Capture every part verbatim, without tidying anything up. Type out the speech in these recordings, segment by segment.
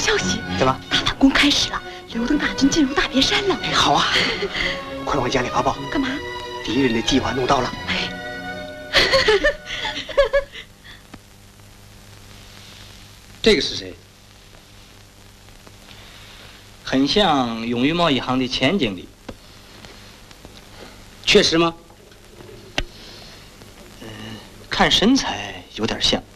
消息。 怎么？ 大反攻开始了，刘登大军进入大别山了。 哎，好啊，快往家里发报。 干嘛？ 敌人的计划弄到了。 哎， 这个是谁？ 很像永裕贸易行的前经理。 确实吗？ 嗯、呃，看身材有点像。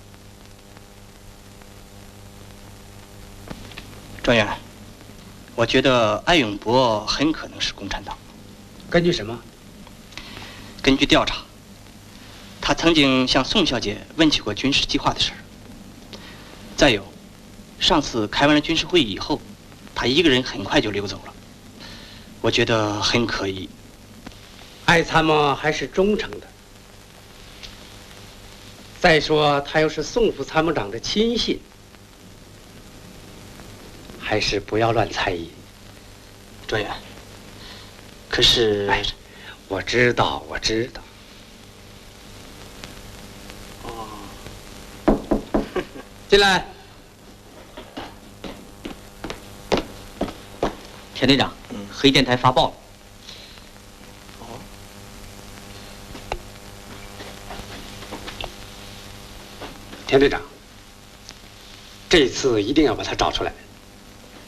专员，我觉得艾永博很可能是共产党。 根据什么？ 根据调查，他曾经向宋小姐问起过军事计划的事儿。再有，上次开完了军事会议以后，他一个人很快就溜走了。我觉得很可疑。 艾参谋还是忠诚的。再说，他又是宋副参谋长的亲信。还是不要乱猜疑， 专员。可是， 哎，我知道，我知道。 哦， 进来。 田队长，嗯，黑电台发报了。 哦。 田队长，这次一定要把他找出来。